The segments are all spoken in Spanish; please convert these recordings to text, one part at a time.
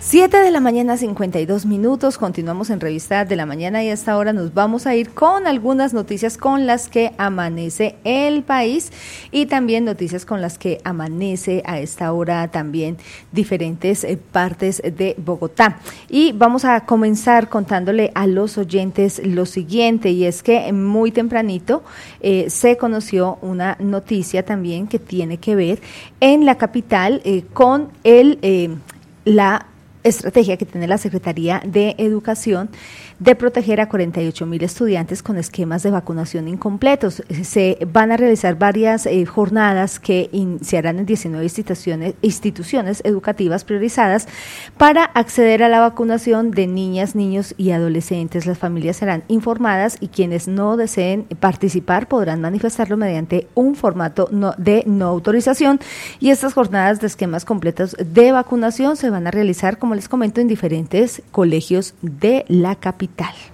7:52 a.m. Continuamos en Revista de la Mañana y a esta hora nos vamos a ir con algunas noticias con las que amanece el país y también noticias con las que amanece a esta hora también diferentes partes de Bogotá. Y vamos a comenzar contándole a los oyentes lo siguiente, y es que muy tempranito se conoció una noticia también que tiene que ver en la capital con la estrategia que tiene la Secretaría de Educación de proteger a 48.000 estudiantes con esquemas de vacunación incompletos. Se van a realizar varias jornadas que se harán en 19 instituciones educativas priorizadas para acceder a la vacunación de niñas, niños y adolescentes. Las familias serán informadas y quienes no deseen participar podrán manifestarlo mediante un formato de no autorización, y estas jornadas de esquemas completos de vacunación se van a realizar, como les comento, en diferentes colegios de la capital.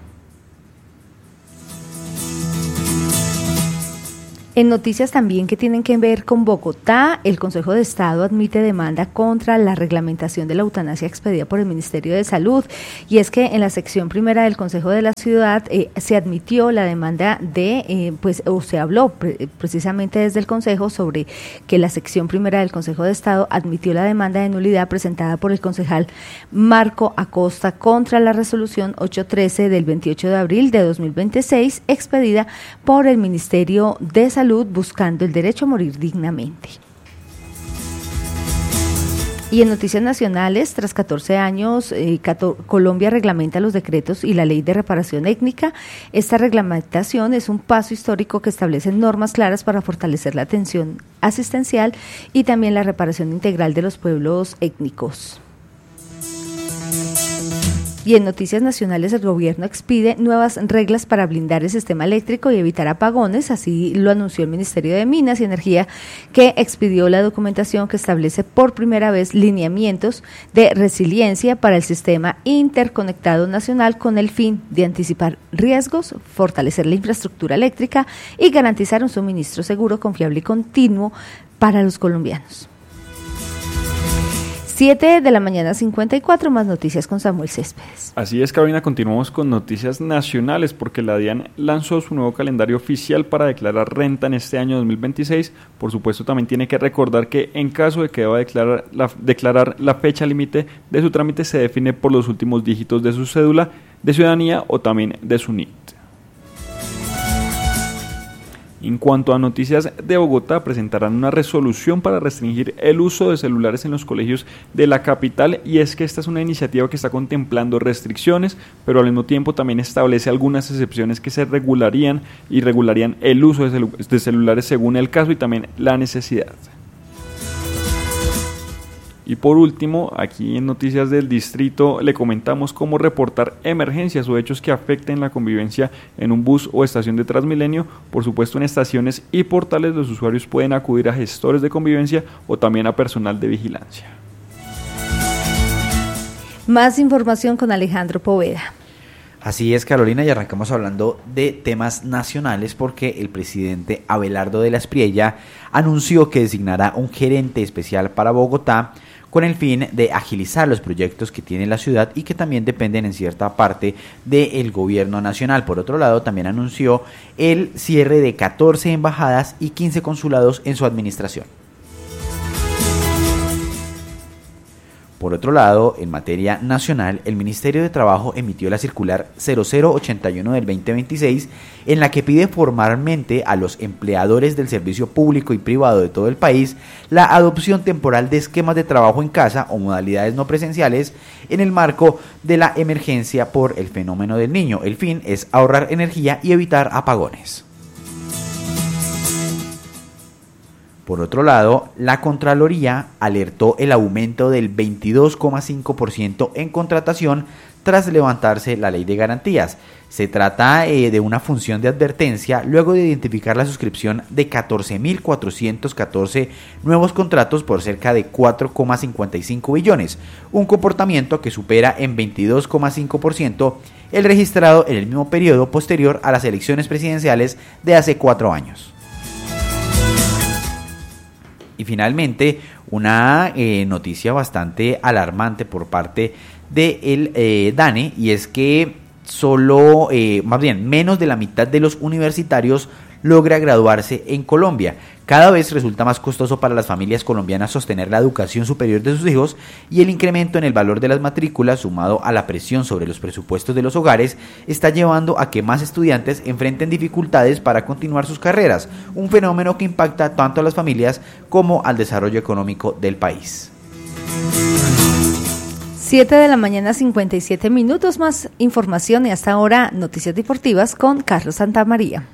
En noticias también que tienen que ver con Bogotá, el Consejo de Estado admite demanda contra la reglamentación de la eutanasia expedida por el Ministerio de Salud, y es que en la sección primera del Consejo de la Ciudad se admitió la demanda se habló precisamente desde el Consejo sobre que la sección primera del Consejo de Estado admitió la demanda de nulidad presentada por el concejal Marco Acosta contra la resolución 813 del 28 de abril de 2026 expedida por el Ministerio de Salud buscando el derecho a morir dignamente. Y en noticias nacionales, tras 14 años, Colombia reglamenta los decretos y la ley de reparación étnica. Esta reglamentación es un paso histórico que establece normas claras para fortalecer la atención asistencial y también la reparación integral de los pueblos étnicos. Y en noticias nacionales, el gobierno expide nuevas reglas para blindar el sistema eléctrico y evitar apagones, así lo anunció el Ministerio de Minas y Energía, que expidió la documentación que establece por primera vez lineamientos de resiliencia para el sistema interconectado nacional con el fin de anticipar riesgos, fortalecer la infraestructura eléctrica y garantizar un suministro seguro, confiable y continuo para los colombianos. 7:54 a.m. más noticias con Samuel Céspedes. Así es, Carolina, continuamos con noticias nacionales porque la DIAN lanzó su nuevo calendario oficial para declarar renta en este año 2026. Por supuesto, también tiene que recordar que en caso de que deba declarar la fecha límite de su trámite se define por los últimos dígitos de su cédula de ciudadanía o también de su NIT. En cuanto a noticias de Bogotá, presentarán una resolución para restringir el uso de celulares en los colegios de la capital, y es que esta es una iniciativa que está contemplando restricciones, pero al mismo tiempo también establece algunas excepciones que se regularían el uso de celulares según el caso y también la necesidad. Y por último, aquí en Noticias del Distrito le comentamos cómo reportar emergencias o hechos que afecten la convivencia en un bus o estación de Transmilenio. Por supuesto, en estaciones y portales los usuarios pueden acudir a gestores de convivencia o también a personal de vigilancia. Más información con Alejandro Poveda. Así es, Carolina, y arrancamos hablando de temas nacionales porque el presidente Abelardo de la Espriella anunció que designará un gerente especial para Bogotá con el fin de agilizar los proyectos que tiene la ciudad y que también dependen en cierta parte del gobierno nacional. Por otro lado, también anunció el cierre de 14 embajadas y 15 consulados en su administración. Por otro lado, en materia nacional, el Ministerio de Trabajo emitió la circular 0081 del 2026, en la que pide formalmente a los empleadores del servicio público y privado de todo el país la adopción temporal de esquemas de trabajo en casa o modalidades no presenciales en el marco de la emergencia por el fenómeno del Niño. El fin es ahorrar energía y evitar apagones. Por otro lado, la Contraloría alertó el aumento del 22,5% en contratación tras levantarse la ley de garantías. Se trata de una función de advertencia luego de identificar la suscripción de 14.414 nuevos contratos por cerca de 4,55 billones, un comportamiento que supera en 22,5% el registrado en el mismo periodo posterior a las elecciones presidenciales de hace 4 años. Y finalmente, una noticia bastante alarmante por parte del DANE, y es que solo, más bien, menos de la mitad de los universitarios logra graduarse en Colombia. Cada vez resulta más costoso para las familias colombianas sostener la educación superior de sus hijos, y el incremento en el valor de las matrículas, sumado a la presión sobre los presupuestos de los hogares, está llevando a que más estudiantes enfrenten dificultades para continuar sus carreras, un fenómeno que impacta tanto a las familias como al desarrollo económico del país. 7 de la mañana, 57 minutos, más información y hasta ahora noticias deportivas con Carlos Santamaría.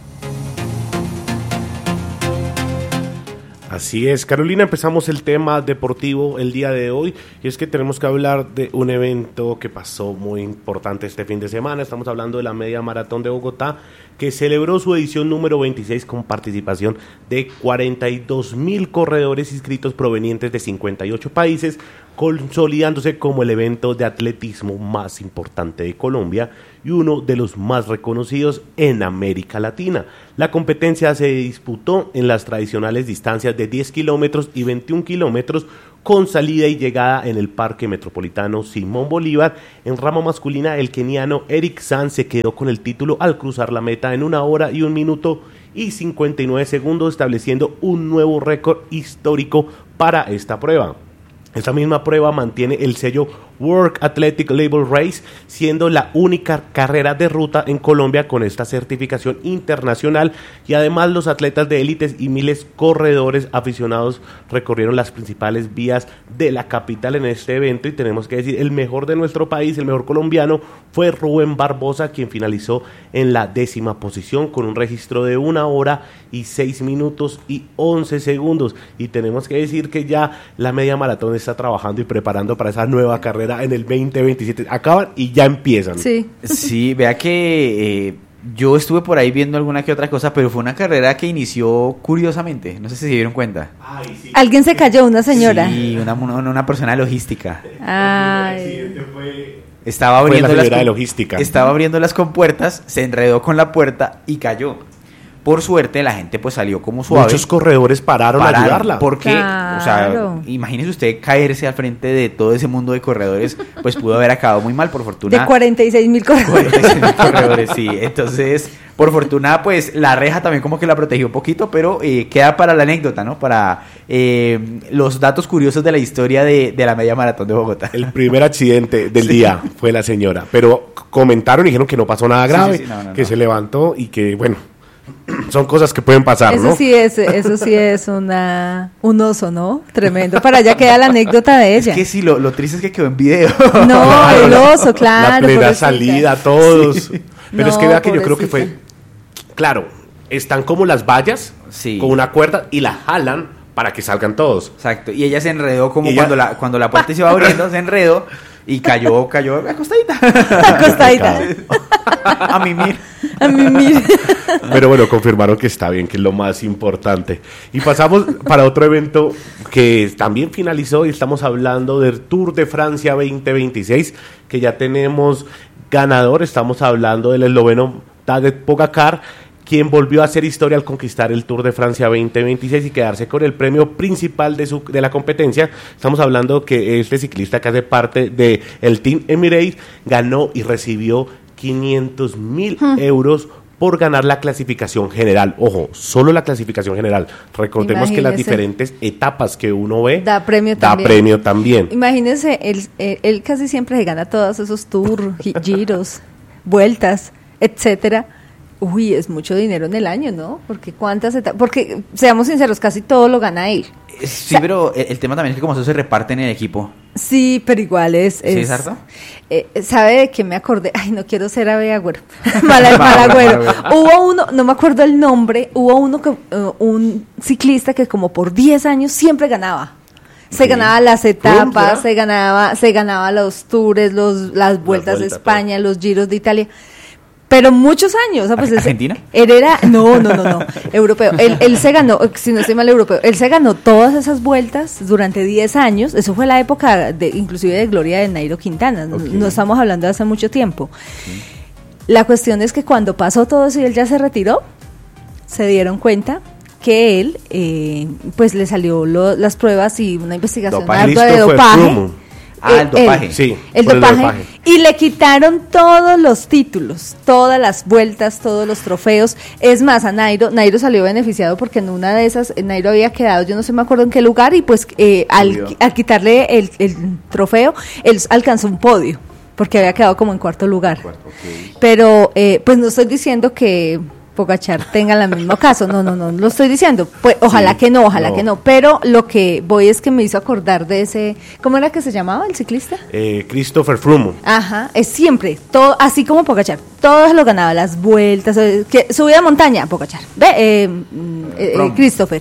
Así es, Carolina, empezamos el tema deportivo el día de hoy, y es que tenemos que hablar de un evento que pasó muy importante este fin de semana. Estamos hablando de la Media Maratón de Bogotá, que celebró su edición número 26 con participación de 42.000 corredores inscritos provenientes de 58 países, consolidándose como el evento de atletismo más importante de Colombia y uno de los más reconocidos en América Latina. La competencia se disputó en las tradicionales distancias de 10 kilómetros y 21 kilómetros, con salida y llegada en el Parque Metropolitano Simón Bolívar. En rama masculina, el keniano Eric Sanz se quedó con el título al cruzar la meta en 1 hora y 1 minuto y 59 segundos, estableciendo un nuevo récord histórico para esta prueba. Esta misma prueba mantiene el sello World Athletic Label Race, siendo la única carrera de ruta en Colombia con esta certificación internacional, y además los atletas de élites y miles corredores aficionados recorrieron las principales vías de la capital en este evento. Y tenemos que decir, el mejor de nuestro país, el mejor colombiano, fue Rubén Barbosa, quien finalizó en la 10ª posición con un registro de 1 hora y 6 minutos y 11 segundos. Y tenemos que decir que ya la Media Maratón está trabajando y preparando para esa nueva carrera en el 2027. Acaban y ya empiezan. Sí, vea que yo estuve por ahí viendo alguna que otra cosa, pero fue una carrera que inició curiosamente. No sé si se dieron cuenta. Ay, sí. ¿Alguien se cayó? ¿Una señora? Sí, una persona de logística. Ay. Estaba abriendo las compuertas, se enredó con la puerta y cayó. Por suerte, la gente pues salió como suave. Muchos corredores pararon a ayudarla. Porque, claro, o sea, imagínese usted caerse al frente de todo ese mundo de corredores, pues pudo haber acabado muy mal, por fortuna. De 46.000 corredores. 46.000 corredores, sí. Entonces, por fortuna, pues la reja también como que la protegió un poquito, pero queda para la anécdota, ¿no? Para los datos curiosos de la historia de la Media Maratón de Bogotá. El primer accidente del día fue la señora, pero comentaron y dijeron que no pasó nada grave, que se levantó y que, bueno, son cosas que pueden pasar, eso ¿no? Sí es un oso, ¿no? Tremendo. Para allá queda la anécdota de ella. Es que sí, lo triste es que quedó en video. No, claro, el oso, claro. La plena salida, todos. Sí. Pero es que vea que yo creo que fue... Claro, están como las vallas, con una cuerda, y la jalan para que salgan todos. Exacto, y ella se enredó como cuando la puerta se iba abriendo, se enredó y cayó acostadita. Acostadita. A mimir. Pero bueno, confirmaron que está bien, que es lo más importante. Y pasamos para otro evento que también finalizó, y estamos hablando del Tour de Francia 2026, que ya tenemos ganador. Estamos hablando del esloveno Tadej Pogačar, quien volvió a hacer historia al conquistar el Tour de Francia 2026 y quedarse con el premio principal de la competencia. Estamos hablando que este ciclista, que hace parte del Team Emirates, ganó y recibió 500,000 euros por ganar la clasificación general. Ojo, solo la clasificación general. Recordemos que las diferentes etapas que uno ve da premio también. Imagínense, él casi siempre se gana todos esos tours, giros, vueltas, etcétera. Uy, es mucho dinero en el año, ¿no? Porque porque, seamos sinceros, casi todo lo gana él. Sí, pero el tema también es que como eso se reparte en el equipo. Sí, pero igual es... ¿Sí es harto? ¿Sabe de qué me acordé? Ay, no quiero ser Agüero. Mal agüero. Hubo uno, no me acuerdo el nombre, un ciclista que como por 10 años siempre ganaba. Se ganaba las etapas, se ganaba los tours, las vueltas de España, los giros de Italia. Pero muchos años. O sea, pues ¿Argentina? No, europeo. Él se ganó, si no estoy mal, europeo. Él se ganó todas esas vueltas durante 10 años. Eso fue la época inclusive de gloria de Nairo Quintana. Okay. No estamos hablando de hace mucho tiempo. Okay. La cuestión es que cuando pasó todo eso y él ya se retiró, se dieron cuenta que él, pues le salió las pruebas y una investigación ardua de Christopher dopaje. Froome. El dopaje. Sí, El por dopaje, y le quitaron todos los títulos, todas las vueltas, todos los trofeos. Es más, a Nairo salió beneficiado porque en una de esas, Nairo había quedado, yo no sé, me acuerdo en qué lugar, y pues al quitarle el trofeo, él alcanzó un podio, porque había quedado como en cuarto lugar. Pero, pues no estoy diciendo que Pogačar tenga el mismo caso, no lo estoy diciendo, pues ojalá que no, pero lo que voy es que me hizo acordar de ese, ¿cómo era que se llamaba el ciclista? Christopher Froome. Ajá, es siempre, todo, así como Pogačar, todos lo ganaba, las vueltas, que subida a montaña, Pogačar, Christopher,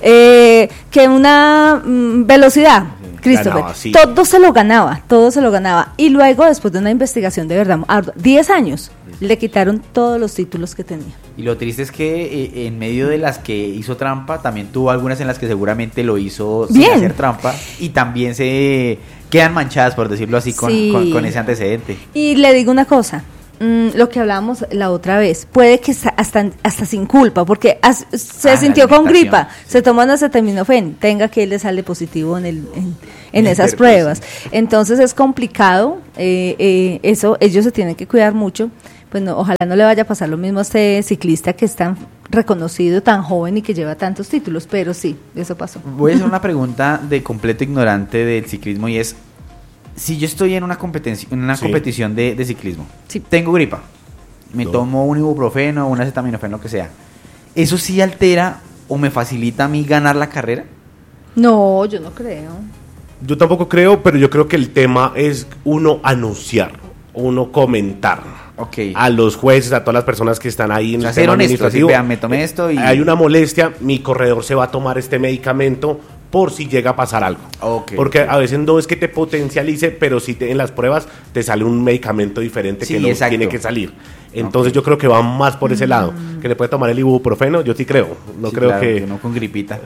que una velocidad, Christopher, Ganaba, sí. todo se lo ganaba, y luego después de una investigación de verdad, 10 años, le quitaron todos los títulos que tenía. Y lo triste es que en medio de las que hizo trampa, también tuvo algunas en las que seguramente lo hizo sin hacer trampa, y también se quedan manchadas, por decirlo así, con ese antecedente. Y le digo una cosa, lo que hablábamos la otra vez, puede que hasta sin culpa, porque se sintió con gripa, se tomó un acetaminofén, tenga que él le sale positivo en esas pruebas. Entonces es complicado, eso, ellos se tienen que cuidar mucho. Pues no, ojalá no le vaya a pasar lo mismo a este ciclista que es tan reconocido, tan joven y que lleva tantos títulos, pero sí, eso pasó. Voy a hacer una pregunta de completo ignorante del ciclismo, y es, si yo estoy en una competición de ciclismo, tengo gripa, me tomo un ibuprofeno, un acetaminofén, lo que sea, ¿eso sí altera o me facilita a mí ganar la carrera? No, yo no creo. Yo tampoco creo, pero yo creo que el tema es uno anunciar, uno comentar. Okay. A los jueces, a todas las personas que están ahí en el tema administrativo. Vean, me tomé esto y... Hay una molestia, mi corredor se va a tomar este medicamento por si llega a pasar algo. Okay. Porque a veces no es que te potencialice, pero si en las pruebas te sale un medicamento diferente que no tiene que salir. Entonces yo creo que va más por ese lado. Que le puede tomar el ibuprofeno, yo sí creo. No creo claro, que... no con gripita.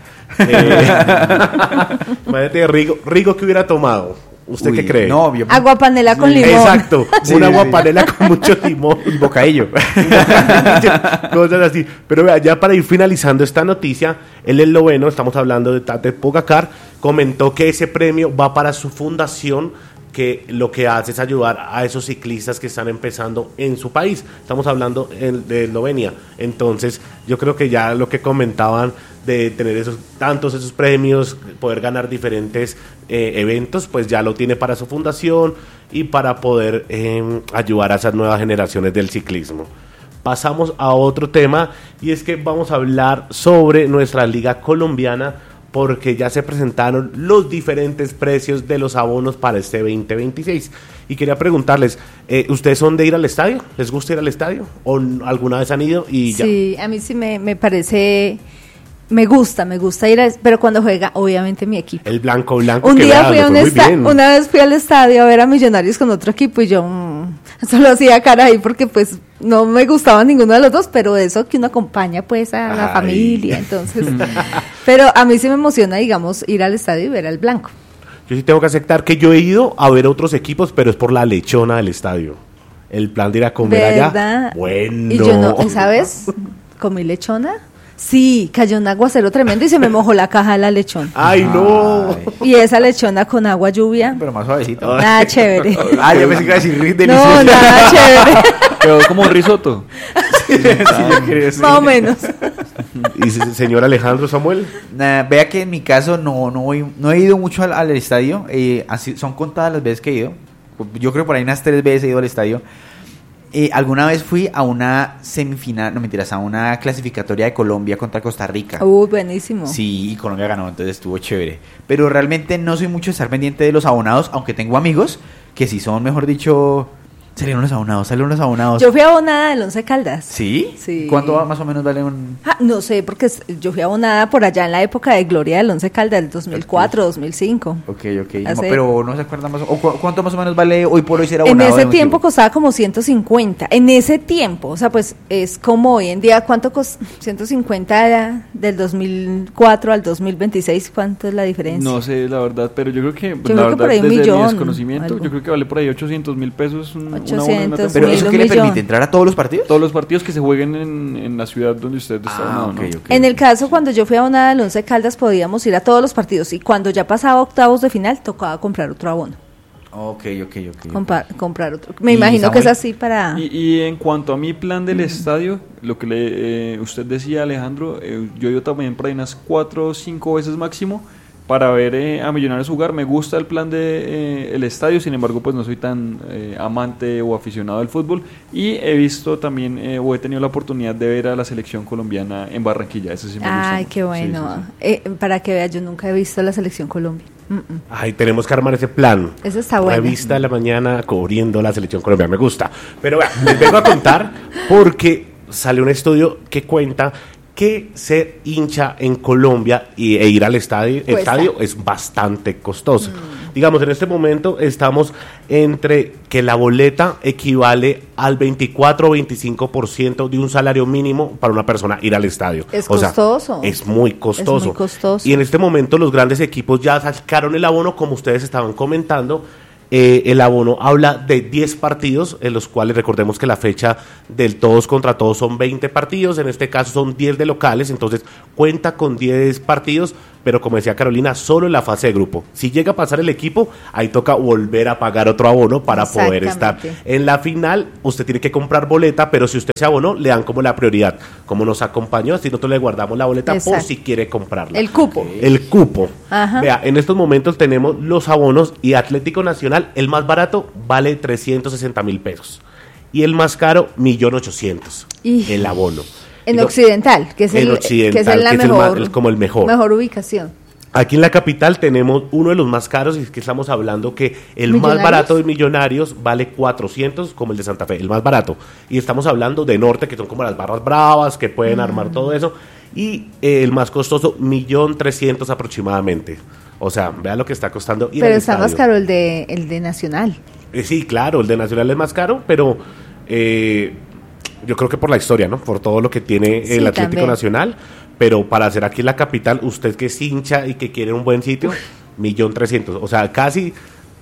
Imagínate, Rigo que hubiera tomado. ¿Usted qué cree? No, agua panela con limón. Exacto, un agua panela con mucho limón. Y bocadillo. Cosas así. Pero vea, ya para ir finalizando esta noticia, el esloveno, estamos hablando de Tadej Pogačar, comentó que ese premio va para su fundación, que lo que hace es ayudar a esos ciclistas que están empezando en su país. Estamos hablando de Eslovenia. Entonces, yo creo que ya lo que comentaban de tener esos premios, poder ganar diferentes eventos, pues ya lo tiene para su fundación y para poder ayudar a esas nuevas generaciones del ciclismo. Pasamos a otro tema, y es que vamos a hablar sobre nuestra liga colombiana, porque ya se presentaron los diferentes precios de los abonos para este 2026. Y quería preguntarles, ¿ustedes son de ir al estadio? ¿Les gusta ir al estadio? ¿O alguna vez han ido y ya? Sí, a mí sí me parece... Me gusta ir, pero cuando juega, obviamente, mi equipo. El blanco, un día una vez fui al estadio a ver a Millonarios con otro equipo, y yo solo hacía cara ahí porque pues no me gustaba ninguno de los dos, pero eso que uno acompaña pues a la familia, entonces. Pero a mí sí me emociona, digamos, ir al estadio y ver al blanco. Yo sí tengo que aceptar que yo he ido a ver otros equipos, pero es por la lechona del estadio. El plan de ir a comer allá. Bueno. Y yo no, ¿sabes? Comí lechona. Sí, cayó un aguacero tremendo y se me mojó la caja de la lechona. ¡Ay, no! Y esa lechona con agua lluvia. Pero más suavecito. Nada chévere. Yo pensé que iba a decir delicioso. No, nada chévere. Quedó como un risotto. Sí, yo quería decir. Más o menos. ¿Y señor Alejandro Samuel? Vea que en mi caso no he ido mucho al estadio. Así, son contadas las veces que he ido. Yo creo por ahí unas 3 veces he ido al estadio. Alguna vez fui a una semifinal, no mentiras, a una clasificatoria de Colombia contra Costa Rica. Buenísimo. Sí, y Colombia ganó, entonces estuvo chévere. Pero realmente no soy mucho de estar pendiente de los abonados, aunque tengo amigos que sí son, mejor dicho, salieron los abonados. Yo fui abonada del Once Caldas. ¿Sí? Sí. ¿Cuánto más o menos vale un...? No sé, porque yo fui abonada por allá en la época de gloria del Once Caldas, del 2004, 2005. Ok. Pero no se acuerda más o ¿cuánto más o menos vale hoy por hoy ser abonado? En ese tiempo costaba como 150. En ese tiempo, o sea, pues es como hoy en día, ¿cuánto costó? 150 era del 2004 al 2026, ¿cuánto es la diferencia? No sé, la verdad, pero yo creo que, por ahí desde mi millón, desconocimiento, algo. yo creo que vale por ahí 800,000 pesos. una buena 800.000. ¿Pero temporada. eso qué le permite? ¿Entrar a todos los partidos? Todos los partidos que se jueguen en la ciudad donde usted está. Ah, ¿no? ok. En el caso, cuando yo fui a una del Once Caldas, podíamos ir a todos los partidos y cuando ya pasaba octavos de final, tocaba comprar otro abono. Ok. Comprar otro. Me ¿Y imagino que es Samuel? así para... Y en cuanto a mi plan del estadio, lo que usted decía, Alejandro, yo he ido también por ahí unas 4 o 5 veces máximo para ver a Millonarios jugar. Me gusta el plan de el estadio, sin embargo pues no soy tan amante o aficionado del fútbol, y he visto también o he tenido la oportunidad de ver a la selección colombiana en Barranquilla. Eso sí me gusta Ay, mucho. qué bueno. Para que veas, yo nunca he visto la selección Colombia. Ay, tenemos que armar ese plan. Eso está bueno. Revista de la mañana cubriendo la selección colombiana, me gusta. Pero vea, les vengo a contar porque sale un estudio que cuenta que ser hincha en Colombia e ir al estadio es bastante costoso. Digamos, en este momento estamos entre que la boleta equivale al 24 o 25% de un salario mínimo para una persona ir al estadio. Es O sea, costoso. es muy costoso. Es muy costoso. Y en este momento los grandes equipos ya sacaron el abono, como ustedes estaban comentando. El abono habla de 10 partidos, en los cuales recordemos que la fecha del todos contra todos son 20 partidos, en este caso son 10 de locales, entonces cuenta con 10 partidos, pero como decía Carolina, solo en la fase de grupo. Si llega a pasar el equipo, ahí toca volver a pagar otro abono para poder estar. En la final, usted tiene que comprar boleta, pero si usted se abonó, le dan como la prioridad. Como nos acompañó, así nosotros le guardamos la boleta por si quiere comprarla. El cupo. El cupo. Ajá. Vea, en estos momentos tenemos los abonos y Atlético Nacional, el más barato, vale 360.000 pesos. Y el más caro, 1.800.000. El abono. En Occidental, que es la mejor, como el mejor. Mejor ubicación. Aquí en la capital tenemos uno de los más caros, y es que estamos hablando que el más barato de Millonarios vale 400, como el de Santa Fe, el más barato. Y estamos hablando de Norte, que son como las barras bravas, que pueden armar todo eso. Y el más costoso, 1.300.000 aproximadamente. O sea, vea lo que está costando ir Pero al está estadio. más caro el de Nacional. Sí, claro, el de Nacional es más caro, pero yo creo que por la historia, ¿no? Por todo lo que tiene el Atlético también. Nacional. Pero para hacer aquí en la capital, usted que es hincha y que quiere un buen sitio, 1.300.000. O sea, casi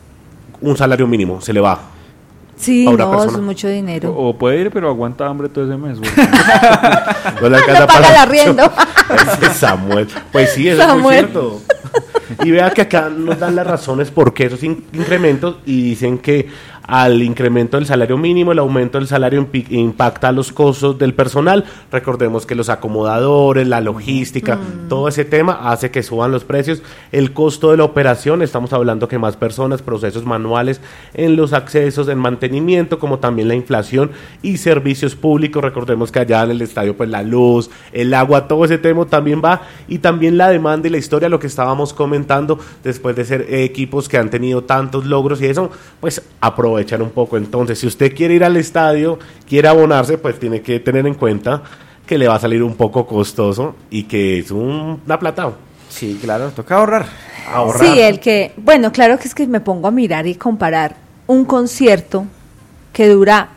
un salario mínimo se le va. Sí, a una no, persona. es mucho dinero. O puede ir, pero aguanta hambre todo ese mes. güey. No le alcanza No paga para el arriendo. Ese Samuel. Pues sí, eso Samuel. es muy cierto. Y vea que acá nos dan las razones por qué esos incrementos, y dicen que al incremento del salario mínimo, el aumento del salario impacta a los costos del personal. Recordemos que los acomodadores, la logística, todo ese tema hace que suban los precios. El costo de la operación, estamos hablando que más personas, procesos manuales en los accesos, en mantenimiento, como también la inflación y servicios públicos. Recordemos que allá en el estadio, pues la luz, el agua, todo ese tema también va. Y también la demanda y la historia, lo que estábamos comentando, después de ser equipos que han tenido tantos logros y eso, pues aprovechan un poco. Entonces, si usted quiere ir al estadio, quiere abonarse, pues tiene que tener en cuenta que le va a salir un poco costoso y que es una plata. Sí, claro, toca ahorrar. Sí, bueno, claro que es que me pongo a mirar y comparar un concierto que dura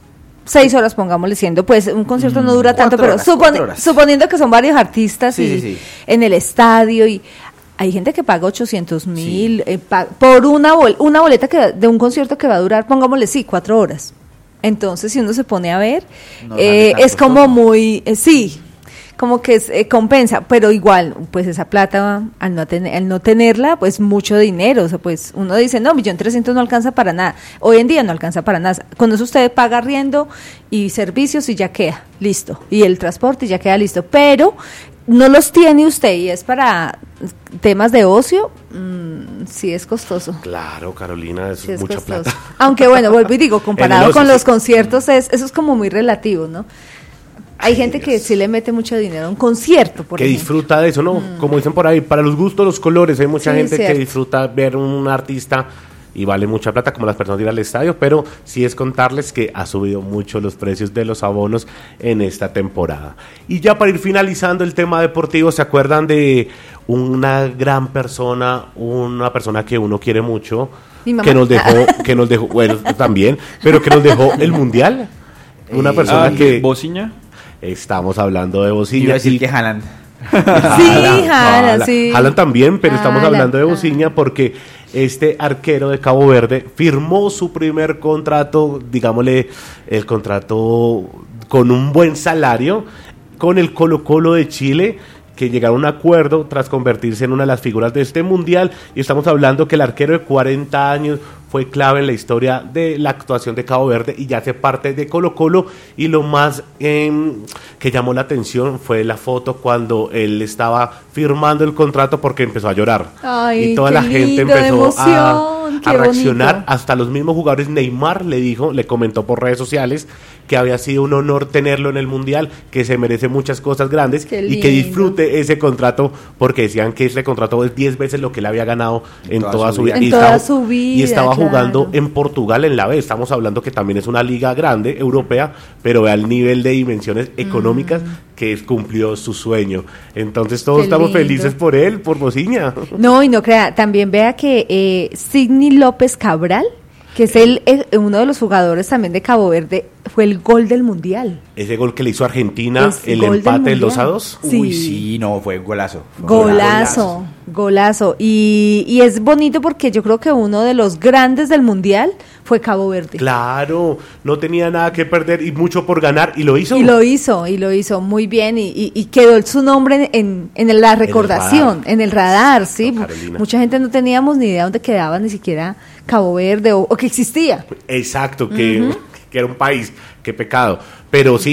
6 horas, pongámosle, siendo, pues un concierto no dura tanto, 4 pero horas, 4 horas. suponiendo que son varios artistas Sí. en el estadio, y hay gente que paga 800.000 por una boleta de un concierto que va a durar, pongámosle, 4 horas. Entonces, si uno se pone a ver, No sale tan es como costoso. muy, como que compensa, pero igual, pues esa plata, al no tenerla, pues mucho dinero, o sea, pues uno dice, no, 1.300.000 no alcanza para nada, hoy en día no alcanza para nada, con eso usted paga arriendo y servicios y ya queda, listo, y el transporte y ya queda listo, pero no los tiene usted y es para temas de ocio, sí es costoso. Claro, Carolina, es Sí es mucha costoso. plata. Aunque bueno, vuelvo y digo, comparado En el ocio, con los sí. conciertos, eso es como muy relativo, ¿no? Hay gente que sí le mete mucho dinero a un concierto, por que ejemplo. disfruta de eso, ¿no? Como dicen por ahí, para los gustos, los colores. Hay mucha Sí, gente cierto. que disfruta ver un artista y vale mucha plata, como las personas de ir al estadio, pero sí es contarles que ha subido mucho los precios de los abonos en esta temporada. Y ya para ir finalizando el tema deportivo, ¿se acuerdan de una gran persona, una persona que uno quiere mucho, Mi mamá. que nos dejó, bueno, también, pero que nos dejó el Mundial? Una persona que... Bociña. Estamos hablando de Bociña. Iba a decir y- que Haaland. Sí, Haaland, sí. Haaland también, pero estamos Haaland, hablando de Bociña porque este arquero de Cabo Verde firmó su primer contrato, digámosle, el contrato con un buen salario, con el Colo-Colo de Chile, que llegaron a un acuerdo tras convertirse en una de las figuras de este mundial, y estamos hablando que el arquero de 40 años fue clave en la historia de la actuación de Cabo Verde y ya hace parte de Colo-Colo, y lo más que llamó la atención fue la foto cuando él estaba firmando el contrato porque empezó a llorar. Ay, y toda la gente lindo, empezó a reaccionar, bonito. hasta los mismos jugadores. Neymar le comentó por redes sociales que había sido un honor tenerlo en el mundial, que se merece muchas cosas grandes y que disfrute ese contrato, porque decían que ese contrato es 10 veces lo que él había ganado en toda su vida. Y estaba jugando en Portugal en la B. Estamos hablando que también es una liga grande, europea, pero ve al nivel de dimensiones económicas que cumplió su sueño. Entonces todos estamos felices por él, por Mociña. No, y no crea, también vea que Sidney López Cabral, que es uno de los jugadores también de Cabo Verde, fue el gol del Mundial. Ese gol que le hizo Argentina, el empate del 2-2. Sí. Uy, sí, no, fue un golazo. Golazo. Y es bonito porque yo creo que uno de los grandes del Mundial fue Cabo Verde. Claro, no tenía nada que perder y mucho por ganar, y lo hizo. Y lo hizo muy bien, y quedó su nombre en la recordación, en el radar, sí. No, Carolina. Mucha gente no teníamos ni idea dónde quedaba ni siquiera Cabo Verde o que existía. Exacto, que era un país, qué pecado. Pero sí,